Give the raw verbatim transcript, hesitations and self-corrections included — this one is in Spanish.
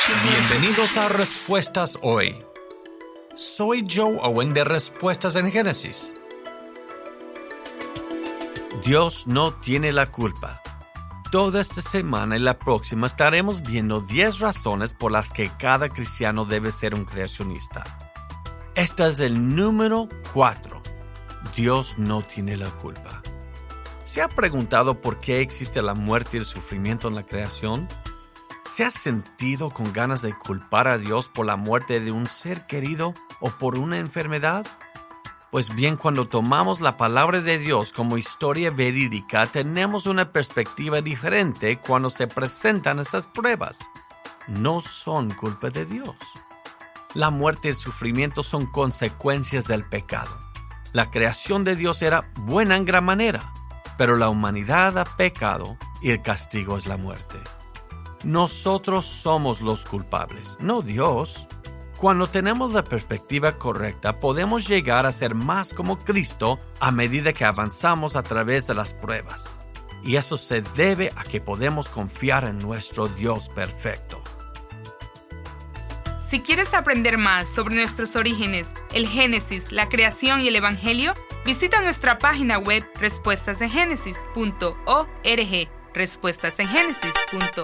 Bienvenidos a Respuestas Hoy. Soy Joe Owen de Respuestas en Génesis. Dios no tiene la culpa. Toda esta semana y la próxima estaremos viendo diez razones por las que cada cristiano debe ser un creacionista. Esta es el número cuatro. Dios no tiene la culpa. ¿Se ha preguntado por qué existe la muerte y el sufrimiento en la creación? ¿Se ha sentido con ganas de culpar a Dios por la muerte de un ser querido o por una enfermedad? Pues bien, cuando tomamos la palabra de Dios como historia verídica, tenemos una perspectiva diferente cuando se presentan estas pruebas. No son culpa de Dios. La muerte y el sufrimiento son consecuencias del pecado. La creación de Dios era buena en gran manera, pero la humanidad ha pecado y el castigo es la muerte. Nosotros somos los culpables, no Dios. Cuando tenemos la perspectiva correcta, podemos llegar a ser más como Cristo a medida que avanzamos a través de las pruebas. Y eso se debe a que podemos confiar en nuestro Dios perfecto. Si quieres aprender más sobre nuestros orígenes, el Génesis, la creación y el Evangelio, visita nuestra página web respuestas en génesis punto org. respuestas en génesis punto org